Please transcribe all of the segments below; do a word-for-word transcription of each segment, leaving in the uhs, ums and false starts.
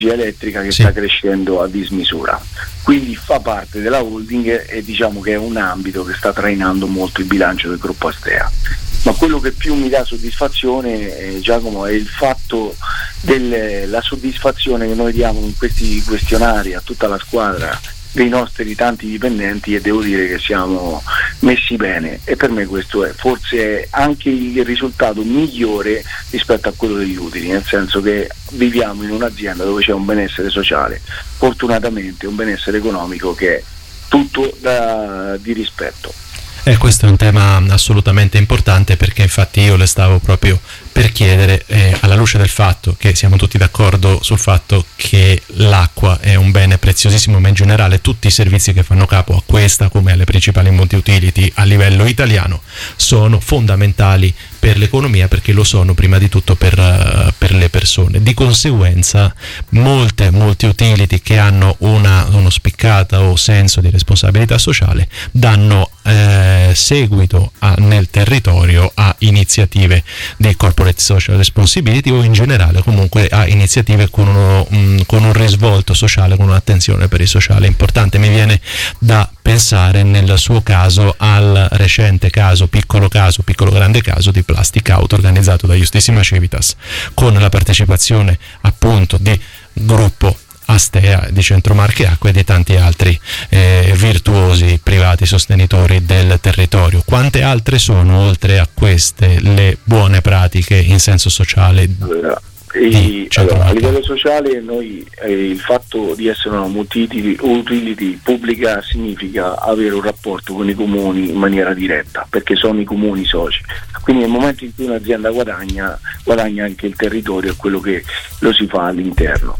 elettrica che sì. sta crescendo a dismisura, quindi fa parte della holding e diciamo che è un ambito che sta trainando molto il bilancio del gruppo Astea. Ma quello che più mi dà soddisfazione, eh, Giacomo, è il fatto della soddisfazione che noi diamo in questi questionari a tutta la squadra dei nostri tanti dipendenti, e devo dire che siamo messi bene, e per me questo è forse è anche il risultato migliore rispetto a quello degli utili, nel senso che viviamo in un'azienda dove c'è un benessere sociale, fortunatamente un benessere economico che è tutto da, di rispetto. E questo è un tema assolutamente importante, perché infatti io le stavo proprio per chiedere, eh, alla luce del fatto che siamo tutti d'accordo sul fatto che l'acqua è un bene preziosissimo, ma in generale tutti i servizi che fanno capo a questa, come alle principali multi-utility a livello italiano, sono fondamentali per l'economia, perché lo sono prima di tutto per, uh, per le persone. Di conseguenza molte multi-utility che hanno una, uno spiccata o senso di responsabilità sociale danno eh, seguito a, nel territorio a iniziative di corporate social responsibility, o in generale comunque a iniziative con, uno, mh, con un risvolto sociale, con un'attenzione per il sociale importante. Mi viene da pensare nel suo caso al recente caso, piccolo caso, piccolo grande caso di Plastic Out, organizzato da Justissima Civitas, con la partecipazione appunto di gruppo Astea, di Centro Marche Acque e di tanti altri eh, virtuosi privati sostenitori del territorio. Quante altre sono, oltre a queste, le buone pratiche in senso sociale? Allora, e, allora, a livello sociale noi eh, il fatto di essere una utility, utility pubblica significa avere un rapporto con i comuni in maniera diretta, perché sono i comuni soci, quindi nel momento in cui un'azienda guadagna, guadagna anche il territorio e quello che lo si fa all'interno.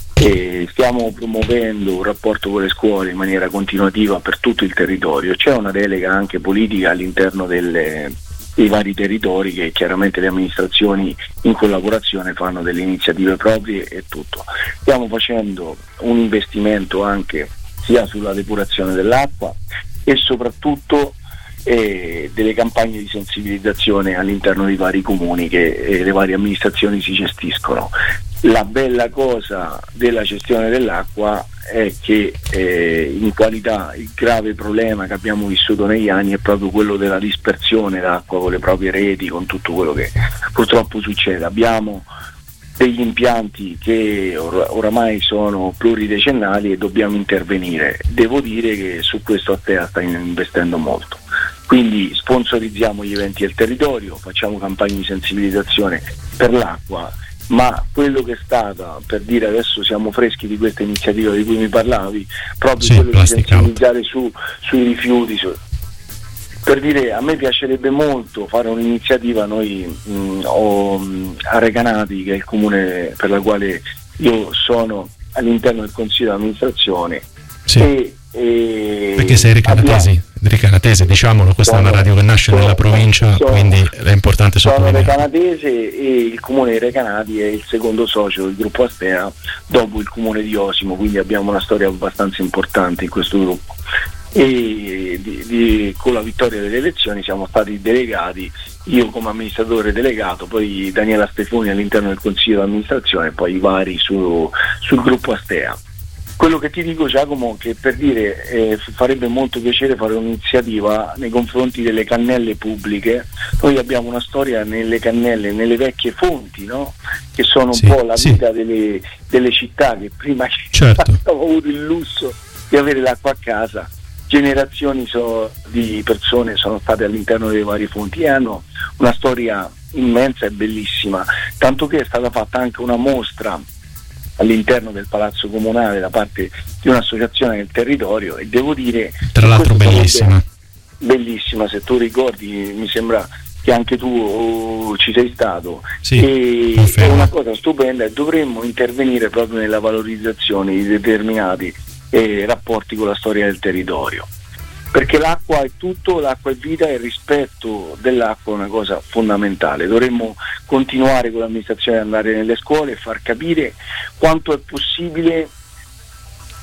E stiamo promuovendo un rapporto con le scuole in maniera continuativa per tutto il territorio. C'è una delega anche politica all'interno delle, dei vari territori, che chiaramente le amministrazioni in collaborazione fanno delle iniziative proprie e tutto. Stiamo facendo un investimento anche sia sulla depurazione dell'acqua e soprattutto eh, delle campagne di sensibilizzazione all'interno dei vari comuni che eh, le varie amministrazioni si gestiscono. La bella cosa della gestione dell'acqua è che eh, in qualità il grave problema che abbiamo vissuto negli anni è proprio quello della dispersione d'acqua con le proprie reti, con tutto quello che purtroppo succede. Abbiamo degli impianti che or- oramai sono pluridecennali e dobbiamo intervenire. Devo dire che su questo Astea sta investendo molto. Quindi sponsorizziamo gli eventi del territorio, facciamo campagne di sensibilizzazione per l'acqua, ma quello che è stata, per dire adesso siamo freschi di questa iniziativa di cui mi parlavi, proprio sì, quello di sensibilizzare su, sui rifiuti, su, per dire a me piacerebbe molto fare un'iniziativa, noi mh, ho mh, a Recanati, che è il comune per la quale io sono all'interno del consiglio di amministrazione, sì. e, e perché sei recanatesi, recanatese, diciamolo, questa sono, è una radio che nasce sono, nella provincia, sono, quindi è importante sottolineare. Sono recanatese e il comune di Recanati è il secondo socio del gruppo Astea dopo il comune di Osimo, quindi abbiamo una storia abbastanza importante in questo gruppo. E di, di, con la vittoria delle elezioni siamo stati delegati, io come amministratore delegato, poi Daniela Stefoni all'interno del consiglio di amministrazione, poi i vari su, sul gruppo Astea. Quello che ti dico, Giacomo, che per dire eh, farebbe molto piacere fare un'iniziativa nei confronti delle cannelle pubbliche. Noi abbiamo una storia nelle cannelle, nelle vecchie fonti, no? Che sono un sì, po' la vita sì. delle, delle città, che prima certo. abbiamo avuto il lusso di avere l'acqua a casa. Generazioni so, di persone sono state all'interno delle varie fonti e hanno una storia immensa e bellissima, tanto che è stata fatta anche una mostra all'interno del Palazzo Comunale da parte di un'associazione del territorio, e devo dire tra l'altro bellissima bellissima, se tu ricordi mi sembra che anche tu oh, ci sei stato, sì, e è una cosa stupenda, e dovremmo intervenire proprio nella valorizzazione di determinati eh, rapporti con la storia del territorio, perché l'acqua è tutto, l'acqua è vita, e il rispetto dell'acqua è una cosa fondamentale. Dovremmo continuare con l'amministrazione ad andare nelle scuole e far capire quanto è possibile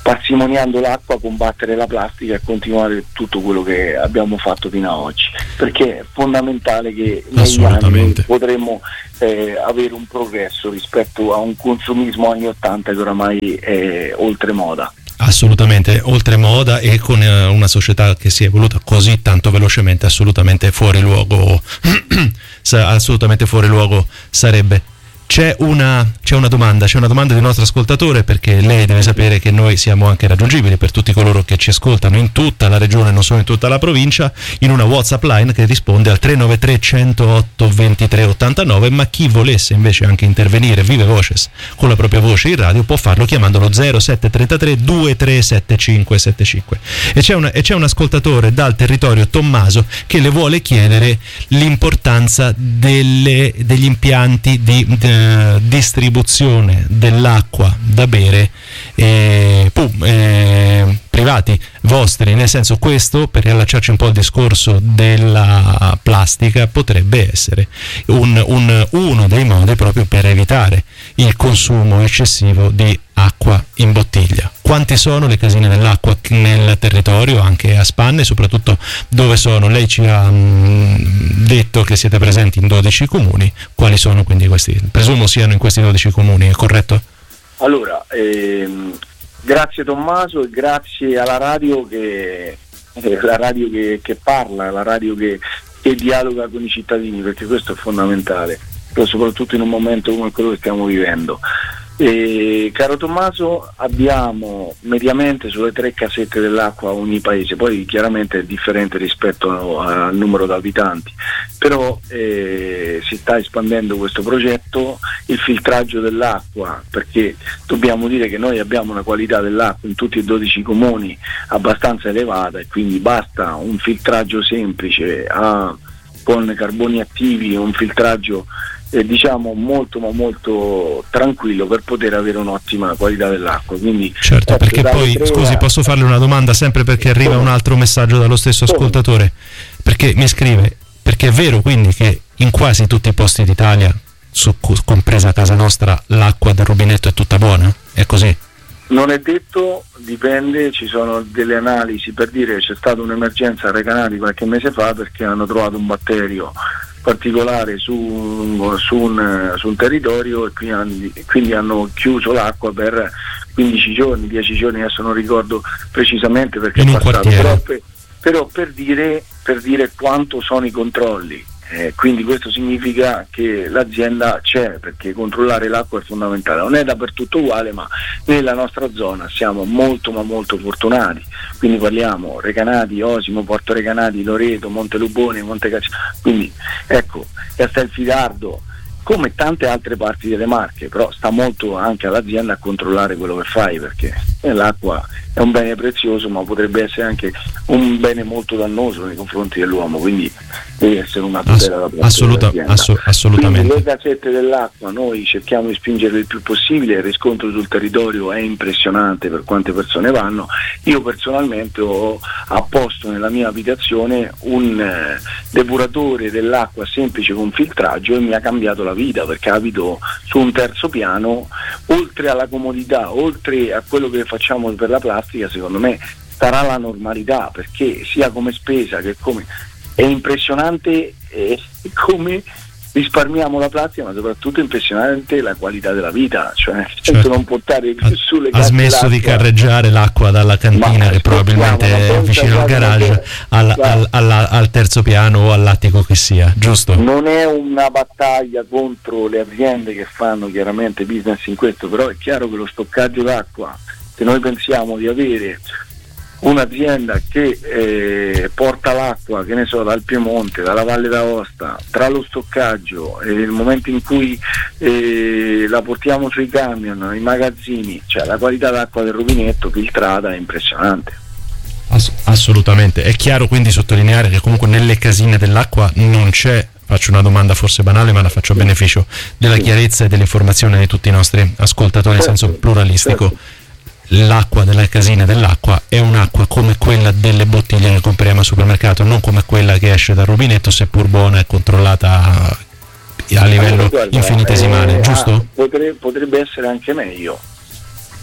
parsimoniando l'acqua, combattere la plastica e continuare tutto quello che abbiamo fatto fino ad oggi, perché è fondamentale che negli anni potremmo eh, avere un progresso rispetto a un consumismo anni ottanta che oramai è oltremoda. Assolutamente, oltre moda, e con eh, una società che si è evoluta così tanto velocemente, assolutamente fuori luogo assolutamente fuori luogo sarebbe. C'è una, c'è una domanda, c'è una domanda di un nostro ascoltatore, perché lei deve sapere che noi siamo anche raggiungibili per tutti coloro che ci ascoltano in tutta la regione, non solo in tutta la provincia, in una WhatsApp line che risponde al tre nove tre, centootto, ventitré ottantanove, ma chi volesse invece anche intervenire vive voces con la propria voce in radio può farlo chiamandolo zero sette tre tre due tre sette cinque sette cinque. E c'è, una, e c'è un ascoltatore dal territorio Tommaso che le vuole chiedere l'importanza delle, degli impianti di, di distribuzione dell'acqua da bere eh, pu- eh, privati vostri, nel senso, questo, per riallacciarci un po' al discorso della plastica, potrebbe essere un, un, uno dei modi proprio per evitare il consumo eccessivo di acqua in bottiglia. Quanti sono le casine dell'acqua nel territorio, anche a Spanne, soprattutto dove sono? Lei ci ha mh, detto che siete presenti in dodici comuni. Quali sono quindi questi? Presumo siano in questi dodici comuni, è corretto? Allora, ehm, grazie Tommaso e grazie alla radio che eh, la radio che, che parla, la radio che, che dialoga con i cittadini, perché questo è fondamentale, soprattutto in un momento come quello che stiamo vivendo. E, caro Tommaso, abbiamo mediamente sulle tre casette dell'acqua ogni paese, poi chiaramente è differente rispetto al numero di abitanti, però eh, si sta espandendo questo progetto, il filtraggio dell'acqua, perché dobbiamo dire che noi abbiamo una qualità dell'acqua in tutti e dodici comuni abbastanza elevata, e quindi basta un filtraggio semplice a, con carboni attivi, un filtraggio Eh, diciamo molto ma molto tranquillo per poter avere un'ottima qualità dell'acqua. Quindi certo, perché poi scusi, posso farle una domanda sempre perché arriva un altro messaggio dallo stesso ascoltatore, perché mi scrive: perché è vero quindi che in quasi tutti i posti d'Italia, su, compresa casa nostra, l'acqua del rubinetto è tutta buona? È così? Non è detto, dipende, ci sono delle analisi, per dire c'è stata un'emergenza a Recanati qualche mese fa perché hanno trovato un batterio particolare su, su, un, su un territorio, e quindi, quindi hanno chiuso l'acqua per quindici giorni, dieci giorni, adesso non ricordo precisamente perché è passato, però, per, però per dire, per dire quanto sono i controlli. Eh, quindi questo significa che l'azienda c'è, perché controllare l'acqua è fondamentale. Non è dappertutto uguale, ma nella nostra zona siamo molto ma molto fortunati, quindi parliamo Recanati, Osimo, Porto Recanati, Loreto, Montelubone, Montecaccio, quindi ecco, Castelfidardo, come tante altre parti delle Marche, però sta molto anche all'azienda a controllare quello che fai, perché l'acqua è un bene prezioso, ma potrebbe essere anche un bene molto dannoso nei confronti dell'uomo, quindi deve essere una tutela da parte Assoluta, ass- assolutamente. Quindi le casette dell'acqua noi cerchiamo di spingere il più possibile, il riscontro sul territorio è impressionante per quante persone vanno. Io personalmente ho apposto nella mia abitazione un eh, depuratore dell'acqua semplice con filtraggio, e mi ha cambiato la vita, perché abito su un terzo piano. Oltre alla comodità, oltre a quello che facciamo per la plastica, secondo me sarà la normalità, perché sia come spesa che come è impressionante eh, come risparmiamo la plastica, ma soprattutto è impressionante la qualità della vita, cioè certo, non portare più sulle ha smesso di carreggiare l'acqua dalla cantina, che probabilmente è vicino al garage, al, al, al, al terzo piano o all'attico che sia, giusto? Non è una battaglia contro le aziende che fanno chiaramente business in questo, però è chiaro che lo stoccaggio d'acqua, se noi pensiamo di avere un'azienda che eh, porta l'acqua, che ne so, dal Piemonte, dalla Valle d'Aosta, tra lo stoccaggio e il momento in cui eh, la portiamo sui camion, i magazzini, cioè la qualità d'acqua del rubinetto filtrata è impressionante. Ass- assolutamente, è chiaro quindi sottolineare che comunque nelle casine dell'acqua non c'è, faccio una domanda forse banale ma la faccio a beneficio della chiarezza e dell'informazione di tutti i nostri ascoltatori in senso pluralistico. Certo. L'acqua della casina dell'acqua è un'acqua come quella delle bottiglie che compriamo al supermercato, non come quella che esce dal rubinetto, seppur buona e controllata a livello allora, guarda, infinitesimale, eh, giusto? Ah, potrebbe, potrebbe essere anche meglio.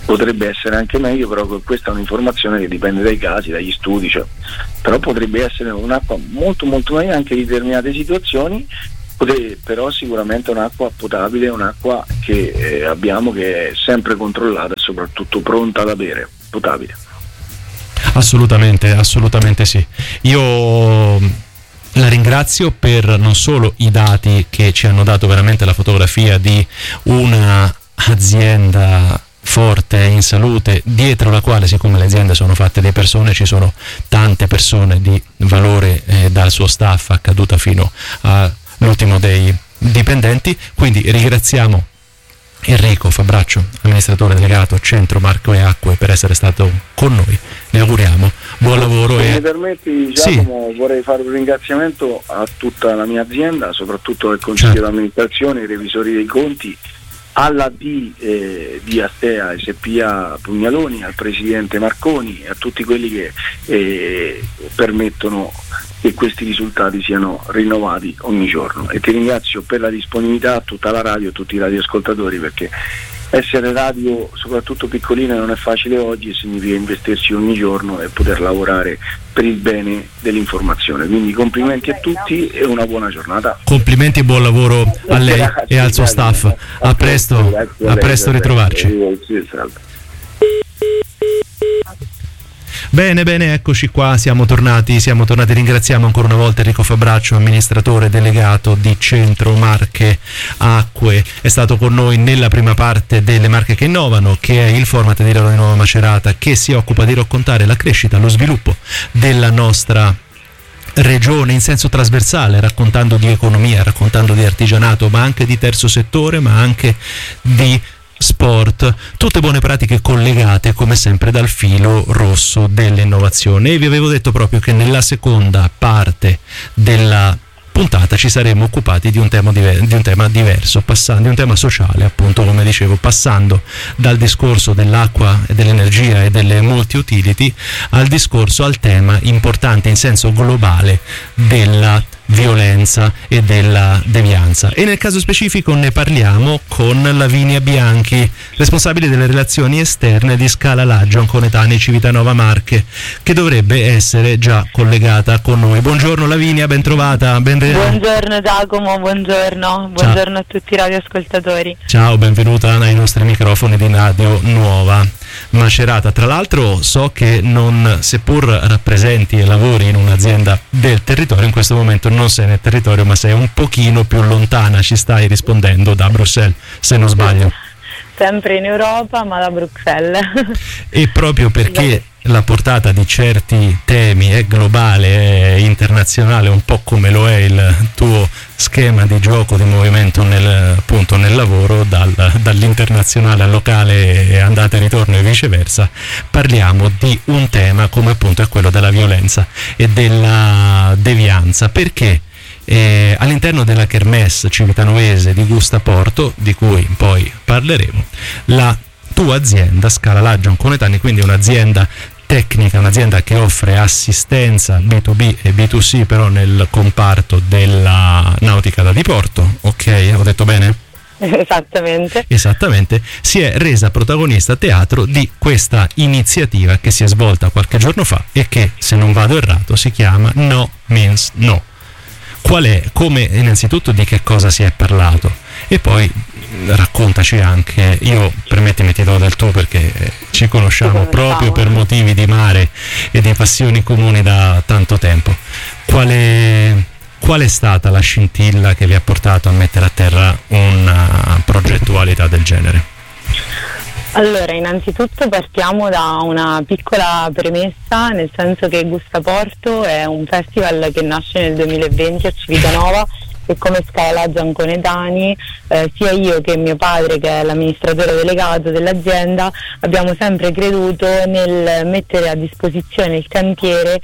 potrebbe essere anche meglio, però questa è un'informazione che dipende dai casi, dagli studi, cioè, però potrebbe essere un'acqua molto molto meglio anche in determinate situazioni, potrebbe, però sicuramente un'acqua potabile, un'acqua che eh, abbiamo, che è sempre controllata e soprattutto pronta da bere, potabile. Assolutamente, assolutamente sì. Io la ringrazio per non solo i dati che ci hanno dato veramente la fotografia di una azienda forte, in salute, dietro la quale, siccome le aziende sono fatte di persone, ci sono tante persone di valore, eh, dal suo staff a caduta fino all'ultimo dei dipendenti. Quindi ringraziamo Enrico Fabraccio, amministratore delegato Centro Marche e Acque, per essere stato con noi. Le auguriamo buon lavoro. Se e... mi permetti, Giacomo, sì, vorrei fare un ringraziamento a tutta la mia azienda, soprattutto al Consiglio certo. d'amministrazione, ai revisori dei conti, alla D eh, di Astea S P A Pugnaloni, al presidente Marconi e a tutti quelli che eh, permettono che questi risultati siano rinnovati ogni giorno. E ti ringrazio per la disponibilità a tutta la radio, a tutti i radioascoltatori, perché essere radio, soprattutto piccoline, non è facile oggi e significa investirsi ogni giorno e poter lavorare per il bene dell'informazione. Quindi complimenti a tutti e una buona giornata. Complimenti e buon lavoro a lei grazie, e al suo staff. A, a presto, a, a presto ritrovarci. Bene, bene, eccoci qua, siamo tornati, siamo tornati, ringraziamo ancora una volta Enrico Fabraccio, amministratore delegato di Centro Marche Acque, è stato con noi nella prima parte delle Marche che innovano, che è il format di Radio Nuova Macerata che si occupa di raccontare la crescita, lo sviluppo della nostra regione in senso trasversale, raccontando di economia, raccontando di artigianato, ma anche di terzo settore, ma anche di sport, tutte buone pratiche collegate come sempre dal filo rosso dell'innovazione. E vi avevo detto proprio che nella seconda parte della puntata ci saremmo occupati di un tema, diver- di un tema diverso, passando, di un tema sociale, appunto, come dicevo, passando dal discorso dell'acqua e dell'energia e delle multi-utility al discorso, al tema importante in senso globale della violenza e della devianza. E nel caso specifico ne parliamo con Lavinia Bianchi, responsabile delle relazioni esterne di Scala Laggio, Anconetani, Civitanova Marche, che dovrebbe essere già collegata con noi. Buongiorno Lavinia, ben trovata. Ben... Buongiorno Giacomo, buongiorno, buongiorno Ciao. A tutti i radioascoltatori. Ciao, benvenuta ai nostri microfoni di Radio Nuova Macerata. Tra l'altro so che non, seppur rappresenti e lavori in un'azienda del territorio, in questo momento non sei nel territorio, ma sei un pochino più lontana, ci stai rispondendo da Bruxelles, se non sbaglio. Sempre in Europa, ma da Bruxelles. E proprio perché la portata di certi temi è globale, è internazionale, un po' come lo è il tuo schema di gioco, di movimento nel, appunto, nel lavoro, dal, dall'internazionale al locale e andata e ritorno e viceversa, parliamo di un tema come appunto è quello della violenza e della devianza. Perché? Eh, all'interno della Kermesse Civitanovese di Gustaporto, di cui poi parleremo, la tua azienda Scala Laggio Anconetani, quindi un'azienda tecnica, un'azienda che offre assistenza B due B e B due C, però nel comparto della nautica da diporto, ok? Ho detto bene? Esattamente. Esattamente, si è resa protagonista teatro di questa iniziativa che si è svolta qualche giorno fa e che, se non vado errato, si chiama No Means No. Qual è, come, innanzitutto di che cosa si è parlato e poi raccontaci anche, io permettimi ti do del tuo perché ci conosciamo proprio per motivi di mare e di passioni comuni da tanto tempo. Qual è, qual è stata la scintilla che vi ha portato a mettere a terra una progettualità del genere? Allora, innanzitutto partiamo da una piccola premessa, nel senso che Gustaporto è un festival che nasce nel duemilaventi a Civitanova e come Scala Laggio Anconetani, eh, sia io che mio padre, che è l'amministratore delegato dell'azienda, abbiamo sempre creduto nel mettere a disposizione il cantiere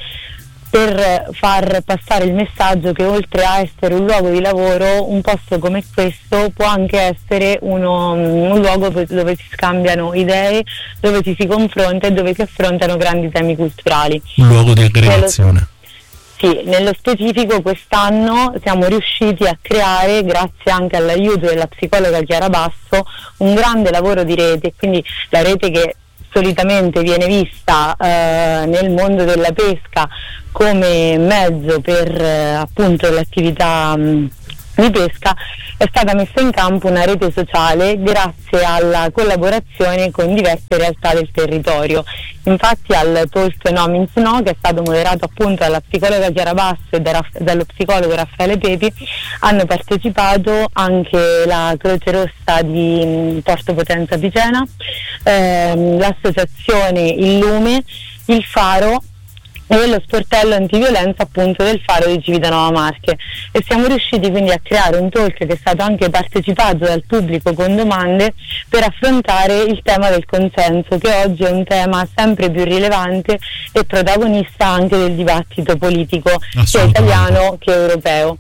per far passare il messaggio che oltre a essere un luogo di lavoro, un posto come questo può anche essere uno, un luogo dove si scambiano idee, dove ci si confronta e dove si affrontano grandi temi culturali. Un luogo di aggregazione. Sì, nello specifico quest'anno siamo riusciti a creare, grazie anche all'aiuto della psicologa Chiara Basso, un grande lavoro di rete, quindi la rete che solitamente viene vista eh, nel mondo della pesca come mezzo per eh, appunto l'attività mh, di pesca, è stata messa in campo una rete sociale grazie alla collaborazione con diverse realtà del territorio. Infatti al Talk No Means No, che è stato moderato appunto dalla psicologa Chiara Basso e da, dallo psicologo Raffaele Pepi, hanno partecipato anche la Croce Rossa di Porto Potenza Picena, ehm, l'associazione Il Lume, il Faro e lo sportello antiviolenza appunto del Faro di Civitanova Marche, e siamo riusciti quindi a creare un talk che è stato anche partecipato dal pubblico con domande per affrontare il tema del consenso, che oggi è un tema sempre più rilevante e protagonista anche del dibattito politico sia italiano che europeo.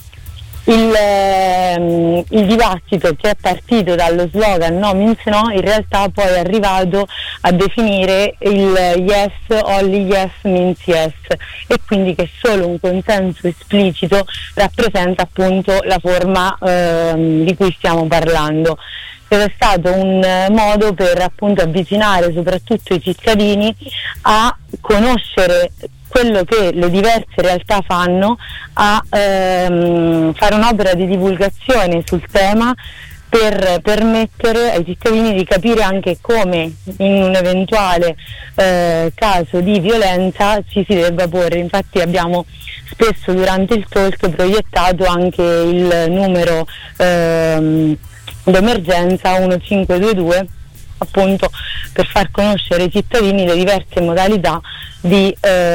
Il, ehm, il dibattito che è partito dallo slogan No Means No in realtà poi è arrivato a definire il yes, only yes means yes, e quindi che solo un consenso esplicito rappresenta appunto la forma ehm, di cui stiamo parlando. Ed è stato un modo per appunto avvicinare soprattutto i cittadini a conoscere quello che le diverse realtà fanno, a ehm, fare un'opera di divulgazione sul tema per permettere ai cittadini di capire anche come in un eventuale eh, caso di violenza ci si debba porre. Infatti abbiamo spesso durante il talk proiettato anche il numero ehm, d'emergenza uno cinque due due, appunto per far conoscere ai cittadini le diverse modalità di,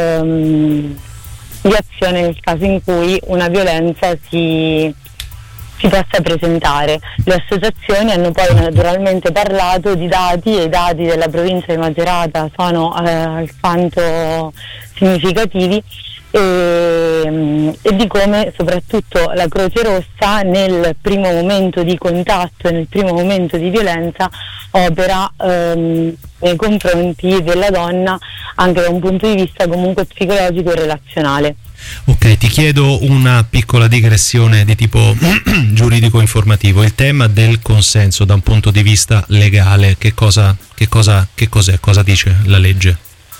ehm, di azione nel caso in cui una violenza si, si possa presentare. Le associazioni hanno poi naturalmente parlato di dati, e i dati della provincia di Macerata sono eh, alquanto significativi, e, e di come soprattutto la Croce Rossa nel primo momento di contatto e nel primo momento di violenza opera ehm, nei confronti della donna anche da un punto di vista comunque psicologico e relazionale. Ok, ti chiedo una piccola digressione di tipo giuridico informativo. Il tema del consenso da un punto di vista legale, che cosa, che cosa, che cos'è? Cosa dice la legge?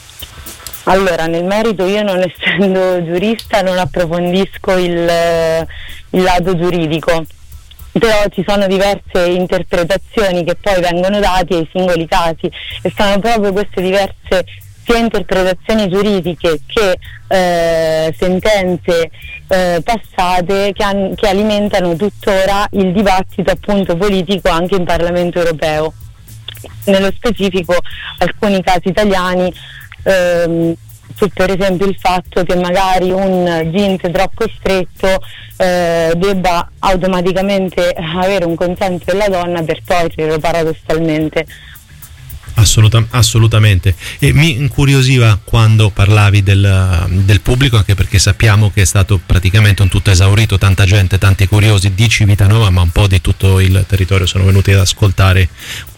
Allora, nel merito io, non essendo giurista, non approfondisco il, il lato giuridico, però ci sono diverse interpretazioni che poi vengono date ai singoli casi, e sono proprio queste diverse sia interpretazioni giuridiche che eh, sentenze eh, passate che, han, che alimentano tuttora il dibattito appunto politico anche in Parlamento europeo. Nello specifico alcuni casi italiani, ehm, su per esempio il fatto che magari un jeans troppo stretto eh, debba automaticamente avere un consenso della donna per toglierlo paradossalmente. Assoluta, assolutamente. E mi incuriosiva quando parlavi del, del pubblico, anche perché sappiamo che è stato praticamente un tutto esaurito, tanta gente, tanti curiosi di Civitanova, ma un po' di tutto il territorio sono venuti ad ascoltare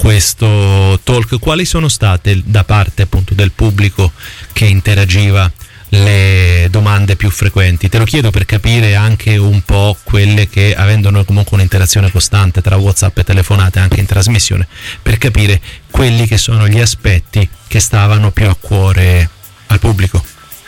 questo talk. Quali sono state da parte appunto del pubblico che interagiva le domande più frequenti? Te lo chiedo per capire anche un po' quelle che, avendo noi comunque un'interazione costante tra WhatsApp e telefonate anche in trasmissione, per capire quelli che sono gli aspetti che stavano più a cuore al pubblico.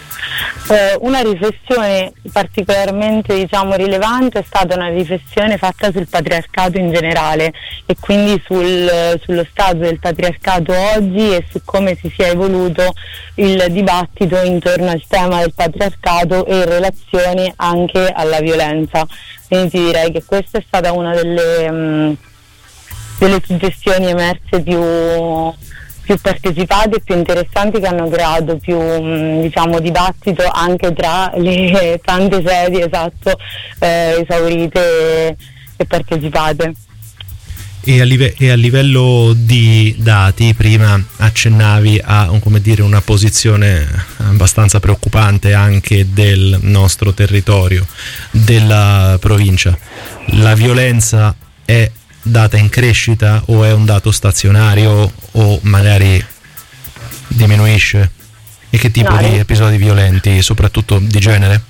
Eh, una riflessione particolarmente diciamo rilevante è stata una riflessione fatta sul patriarcato in generale, e quindi sul, sullo stato del patriarcato oggi e su come si sia evoluto il dibattito intorno al tema del patriarcato e in relazione anche alla violenza. Quindi ti direi che questa è stata una delle, mh, delle suggestioni emerse più più partecipate e più interessanti, che hanno creato più mh, diciamo dibattito anche tra le tante sedie esatto eh, esaurite e partecipate. E a, live- e a livello di dati, prima accennavi a un, come dire, una posizione abbastanza preoccupante anche del nostro territorio, della provincia. La violenza è data in crescita o è un dato stazionario o magari diminuisce? E che tipo no, di episodi violenti, soprattutto di genere?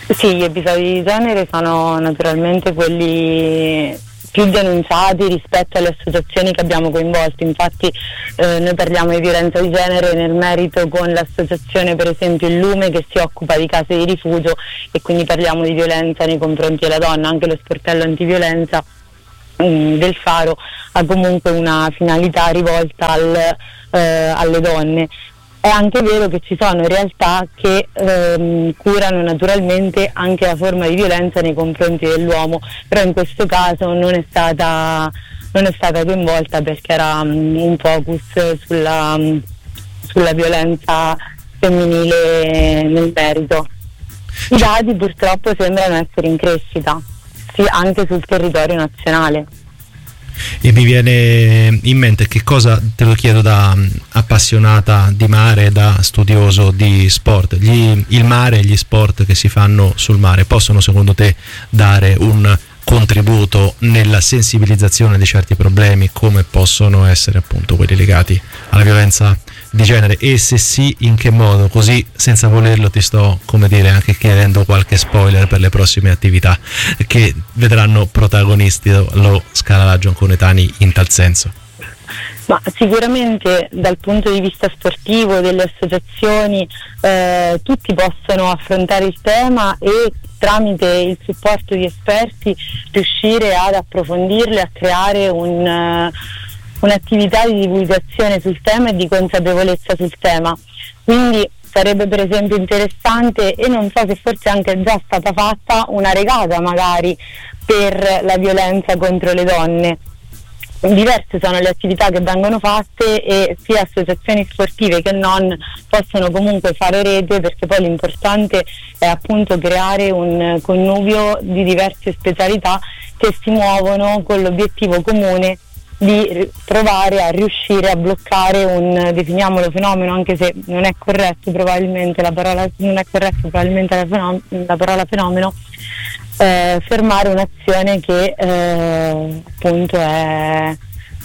Sì, gli episodi di genere sono naturalmente quelli più denunciati rispetto alle associazioni che abbiamo coinvolto. Infatti eh, noi parliamo di violenza di genere nel merito con l'associazione per esempio Il Lume, che si occupa di case di rifugio, e quindi parliamo di violenza nei confronti della donna. Anche lo sportello antiviolenza mh, del Faro ha comunque una finalità rivolta al, eh, alle donne. È anche vero che ci sono realtà che ehm, curano naturalmente anche la forma di violenza nei confronti dell'uomo, però in questo caso non è stata, non è stata coinvolta perché era um, un focus sulla, um, sulla violenza femminile nel merito. I dati purtroppo sembrano essere in crescita, sì, anche sul territorio nazionale. E mi viene in mente, che cosa, te lo chiedo da appassionata di mare, da studioso di sport, gli, il mare e gli sport che si fanno sul mare possono secondo te dare un contributo nella sensibilizzazione di certi problemi, come possono essere appunto quelli legati alla violenza di genere, e se sì, in che modo? Così senza volerlo ti sto, come dire, anche chiedendo qualche spoiler per le prossime attività che vedranno protagonisti lo Scalalaggio Anconetani in tal senso. Ma sicuramente dal punto di vista sportivo, delle associazioni, eh, tutti possono affrontare il tema e tramite il supporto di esperti riuscire ad approfondirle, a creare un, uh, un'attività di divulgazione sul tema e di consapevolezza sul tema. Quindi sarebbe per esempio interessante, e non so se forse anche è già stata fatta, una regata magari per la violenza contro le donne. Diverse sono le attività che vengono fatte e sia associazioni sportive che non possono comunque fare rete, perché poi l'importante è appunto creare un connubio di diverse specialità che si muovono con l'obiettivo comune di provare a riuscire a bloccare un, definiamolo fenomeno, anche se non è corretto probabilmente la parola, non è corretto probabilmente la, fenom- la parola fenomeno, eh, fermare un'azione che eh, appunto è,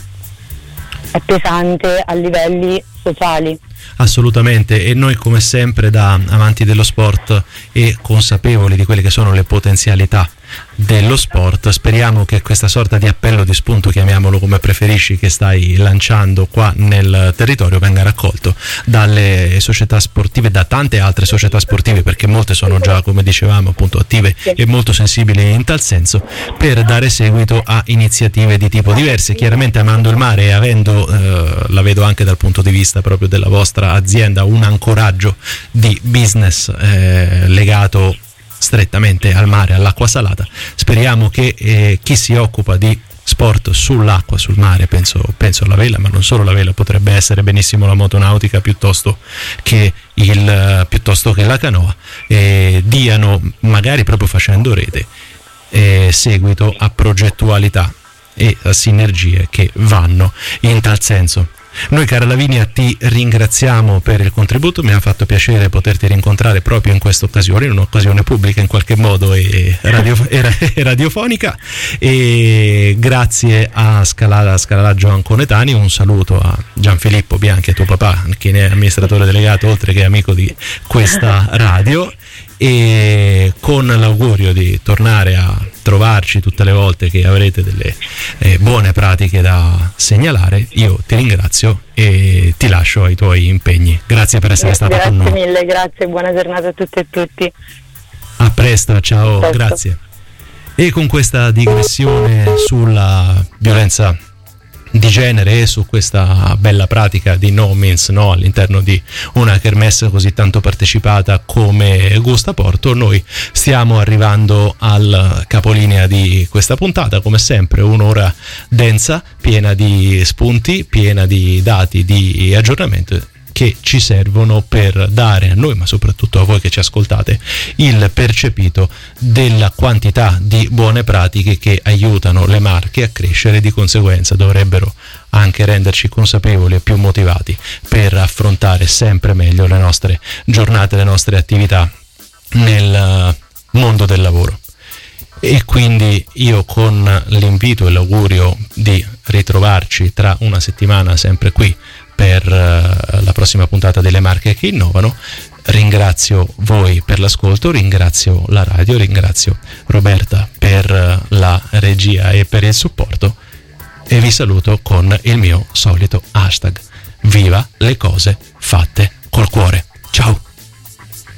è pesante a livelli sociali. Assolutamente, e noi come sempre da amanti dello sport e consapevoli di quelle che sono le potenzialità dello sport, speriamo che questa sorta di appello di spunto, chiamiamolo come preferisci, che stai lanciando qua nel territorio venga raccolto dalle società sportive, da tante altre società sportive, perché molte sono già, come dicevamo, appunto attive e molto sensibili in tal senso, per dare seguito a iniziative di tipo diverse. Chiaramente amando il mare e avendo, eh, la vedo anche dal punto di vista proprio della vostra azienda, un ancoraggio di business eh, legato strettamente al mare, all'acqua salata, speriamo che eh, chi si occupa di sport sull'acqua, sul mare, penso, penso alla vela, ma non solo la vela, potrebbe essere benissimo la motonautica piuttosto che, il, piuttosto che la canoa, eh, diano, magari proprio facendo rete, eh, seguito a progettualità e a sinergie che vanno in tal senso. Noi, cara Lavinia, ti ringraziamo per il contributo, mi ha fatto piacere poterti rincontrare proprio in questa occasione, in un'occasione pubblica in qualche modo e, radio, e radiofonica, e grazie a Scalada, Scalalaggio Anconetani, un saluto a Gianfilippo Bianchi, a tuo papà, che ne è amministratore delegato oltre che amico di questa radio, e con l'augurio di tornare a trovarci tutte le volte che avrete delle eh, buone pratiche da segnalare. Io ti ringrazio e ti lascio ai tuoi impegni. Grazie per essere stata con noi. Grazie mille, grazie, buona giornata a tutte e tutti. A presto, ciao, Presto. Grazie. E con questa digressione sulla violenza di genere e su questa bella pratica di no means no all'interno di una kermesse così tanto partecipata come Gusta Porto, noi stiamo arrivando al capolinea di questa puntata. Come sempre un'ora densa, piena di spunti, piena di dati di aggiornamento che ci servono per dare a noi, ma soprattutto a voi che ci ascoltate, il percepito della quantità di buone pratiche che aiutano le marche a crescere. Di conseguenza dovrebbero anche renderci consapevoli e più motivati per affrontare sempre meglio le nostre giornate, le nostre attività nel mondo del lavoro. E quindi io, con l'invito e l'augurio di ritrovarci tra una settimana sempre qui per uh, la prossima puntata delle Marche che innovano, ringrazio voi per l'ascolto, ringrazio la radio, ringrazio Roberta per la regia e per il supporto e vi saluto con il mio solito hashtag: viva le cose fatte col cuore. Ciao!